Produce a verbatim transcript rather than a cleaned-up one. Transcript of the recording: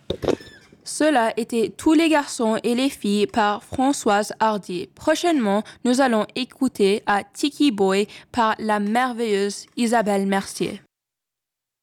Cela était Tous les garçons et les filles par Françoise Hardy. Prochainement, nous allons écouter à Tiki Boy par la merveilleuse Isabelle Mercier.